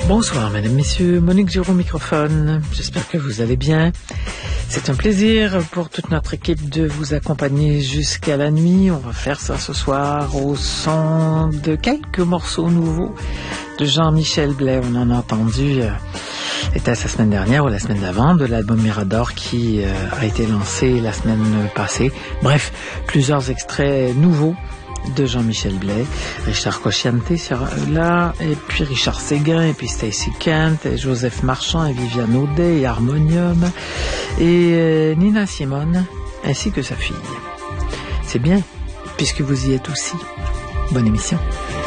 Bonsoir, mesdames, messieurs. Monique Giraud au microphone. J'espère que vous allez bien. C'est un plaisir pour toute notre équipe de vous accompagner jusqu'à la nuit. On va faire ça ce soir au son de quelques morceaux nouveaux de Jean-Michel Blais. On en a entendu, était-ce la semaine dernière ou la semaine d'avant, de l'album Mirador qui a été lancé la semaine passée. Bref, plusieurs extraits nouveaux de Jean-Michel Blais, Richard Cosciante sera là, et puis Richard Séguin, et puis Stacy Kent, et Joseph Marchand, et Viviane Audet, et Harmonium, et Nina Simone, ainsi que sa fille. C'est bien, puisque vous y êtes aussi. Bonne émission.